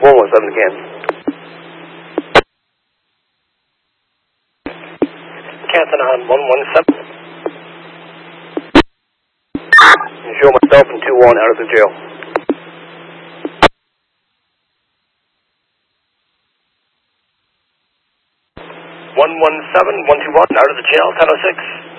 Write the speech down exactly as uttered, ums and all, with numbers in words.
one one seven again. Canton on one one seven. Show myself in two one out of the jail. one one seven, one two one out of the jail, ten oh six.